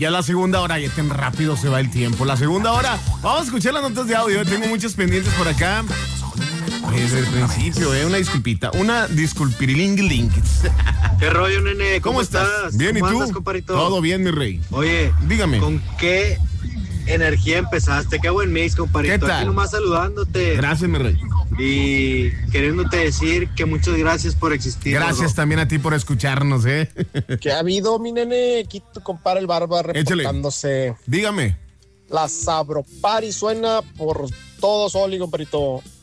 Ya la segunda hora, ya tan rápido se va el tiempo. La segunda hora, vamos a escuchar las notas de audio. Tengo muchas pendientes por acá. Desde el principio, una disculpita. Una disculpirilinguiling. ¿Qué rollo, nene? ¿Cómo estás? Bien, ¿Cómo ¿y tú? andas, compadrito? Todo bien, mi rey. Oye, dígame. ¿Con qué energía empezaste? Qué buen mix, compadito. ¿Qué tal? Aquí nomás saludándote. Gracias, mi rey. Y queriéndote decir que muchas gracias por existir. Gracias gordo. también a ti por escucharnos, ¿Qué ha habido, mi nene? Aquí tu compadre el Barba reportándose. Dígame. La Sabropari suena por todo Soli, compadrito.